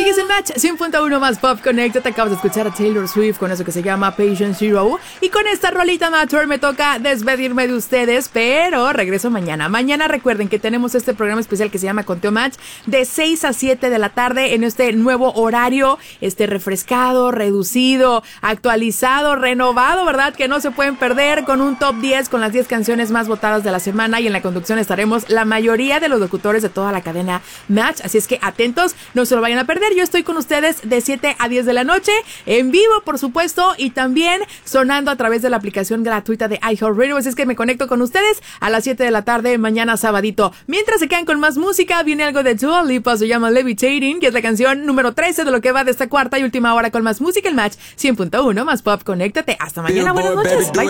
Sigues en Match 100.1 más Pop. Conéctate. Acabas de escuchar a Taylor Swift con eso que se llama Patient Zero. Y con esta rolita Matter me toca despedirme de ustedes, pero regreso mañana. Mañana recuerden que tenemos este programa especial que se llama Conteo Match de 6 a 7 de la tarde en este nuevo horario, refrescado, reducido, actualizado, renovado, ¿verdad? Que no se pueden perder, con un top 10 con las 10 canciones más votadas de la semana, y en la conducción estaremos la mayoría de los locutores de toda la cadena Match, así es que atentos, no se lo vayan a perder. Yo estoy con ustedes de 7 a 10 de la noche, en vivo por supuesto, y también sonando a través de la aplicación gratuita de iHeartRadio, así es que me conecto con ustedes a las 7 de la tarde mañana sabadito. Mientras se quedan con más música, viene algo de Dua Lipa, se llama Levitating, que es la canción número 13 de lo que va de esta cuarta y última hora con más música en Match 100.1 más Pop. Conéctate, hasta mañana, buenas noches, bye.